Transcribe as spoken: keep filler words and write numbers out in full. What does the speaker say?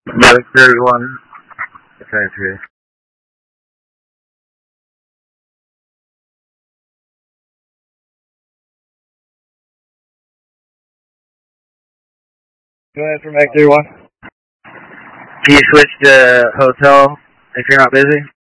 Medic thirty-one. Thank you. Go ahead for Medic thirty-one. Can you switch to hotel if you're not busy?